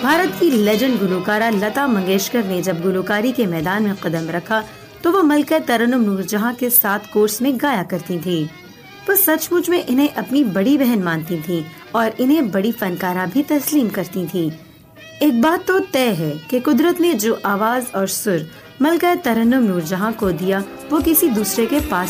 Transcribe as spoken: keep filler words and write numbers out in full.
भारत की लेजेंड गुलकारा लता मंगेशकर ने जब गुलकारी के मैदान में कदम रखा तो वो मलका तरन्नुम नूरजहां के साथ कोर्स में गाया करती थी। वो सचमुच में इन्हें अपनी बड़ी बहन मानती थी और इन्हें बड़ी फनकारा भी तस्लीम करती थी। एक बात तो तय है कि कुदरत ने जो आवाज और सुर मलका तरन्नुम नूरजहां को दिया वो किसी दूसरे के पास